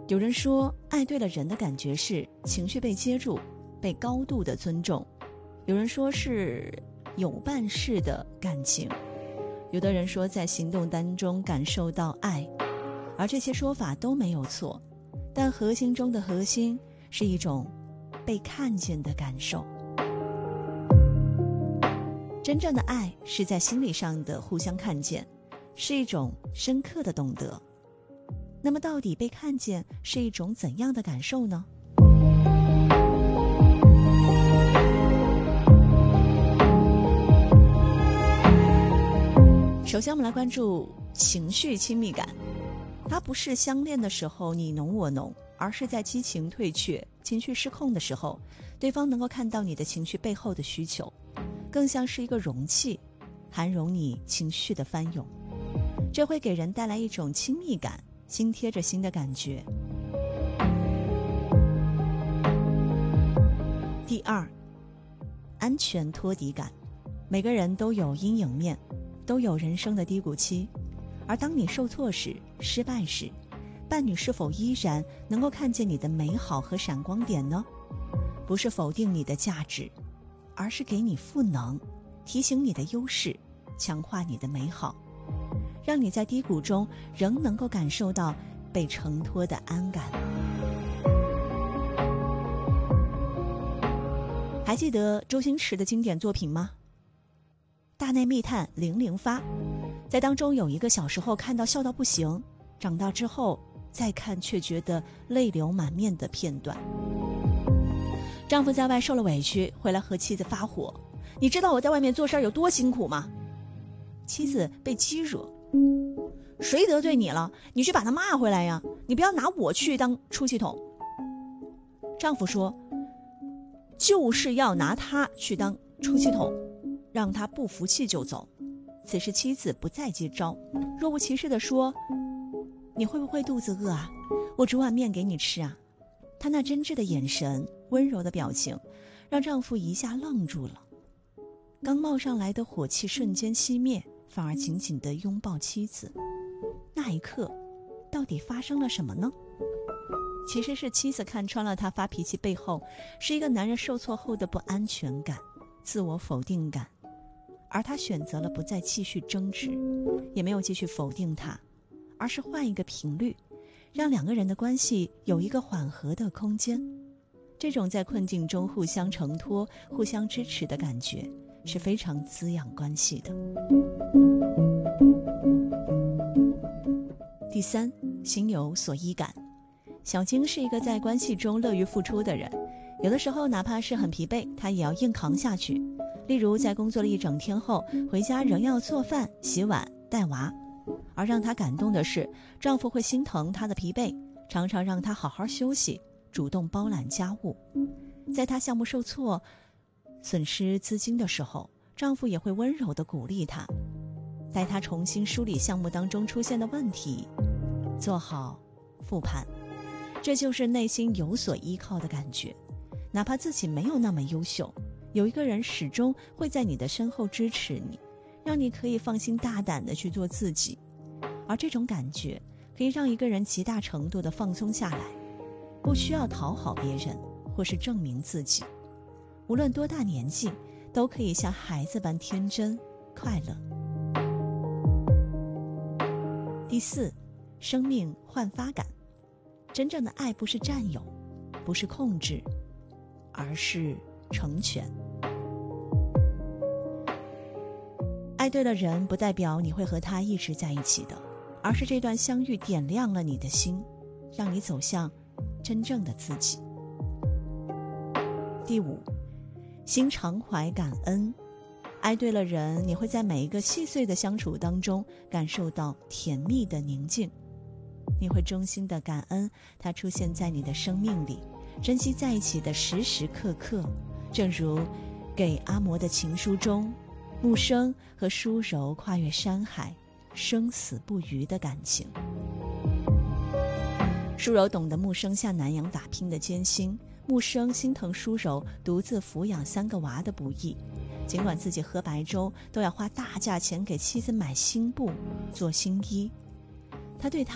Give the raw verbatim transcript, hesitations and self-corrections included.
有人说，爱对了人的感觉是情绪被接住，被高度的尊重；有人说是有伴式的感情；有的人说在行动当中感受到爱。而这些说法都没有错，但核心中的核心是一种被看见的感受。真正的爱是在心理上的互相看见，是一种深刻的懂得。那么到底被看见是一种怎样的感受呢？首先我们来关注情绪亲密感，它不是相恋的时候你侬我侬，而是在激情退却、情绪失控的时候，对方能够看到你的情绪背后的需求，更像是一个容器，涵容你情绪的翻涌。这会给人带来一种亲密感，心贴着心的感觉。第二，安全托底感。每个人都有阴影面，都有人生的低谷期，而当你受挫时、失败时，伴侣是否依然能够看见你的美好和闪光点呢？不是否定你的价值，而是给你赋能，提醒你的优势，强化你的美好，让你在低谷中仍能够感受到被承托的安感。还记得周星驰的经典作品吗？大内密探零零发，在当中有一个小时候看到笑到不行，长大之后再看却觉得泪流满面的片段。丈夫在外受了委屈，回来和妻子发火，你知道我在外面做事有多辛苦吗？妻子被激惹，谁得罪你了？你去把他骂回来呀！你不要拿我去当出气筒。丈夫说，就是要拿他去当出气筒，让他不服气就走。此时妻子不再接招，若无其事地说，你会不会肚子饿啊？我煮碗面给你吃啊。她那真挚的眼神，温柔的表情，让丈夫一下愣住了。刚冒上来的火气瞬间熄灭，反而紧紧地拥抱妻子。那一刻，到底发生了什么呢？其实是妻子看穿了他发脾气背后是一个男人受挫后的不安全感、自我否定感，而他选择了不再继续争执，也没有继续否定他，而是换一个频率，让两个人的关系有一个缓和的空间。这种在困境中互相承托、互相支持的感觉，是非常滋养关系的。第三，心有所依感。小金是一个在关系中乐于付出的人，有的时候哪怕是很疲惫，他也要硬扛下去。例如在工作了一整天后，回家仍要做饭、洗碗、带娃。而让她感动的是，丈夫会心疼她的疲惫，常常让她好好休息，主动包揽家务。在她项目受挫、损失资金的时候，丈夫也会温柔地鼓励她，带她重新梳理项目当中出现的问题，做好复盘。这就是内心有所依靠的感觉，哪怕自己没有那么优秀，有一个人始终会在你的身后支持你，让你可以放心大胆地去做自己。而这种感觉可以让一个人极大程度地放松下来，不需要讨好别人或是证明自己，无论多大年纪，都可以像孩子般天真快乐。第四，生命焕发感。真正的爱不是占有，不是控制，而是成全。爱对了人，不代表你会和他一直在一起的，而是这段相遇点亮了你的心，让你走向真正的自己。第五，心常怀感恩。爱对了人，你会在每一个细碎的相处当中感受到甜蜜的宁静，你会衷心的感恩他出现在你的生命里，珍惜在一起的时时刻刻。正如给阿嬷的情书中，木生和舒柔跨越山海，生死不渝的感情。舒柔懂得木生下南洋打拼的艰辛，木生心疼舒柔独自抚养三个娃的不易，尽管自己喝白粥都要花大价钱给妻子买新布做新衣，他对他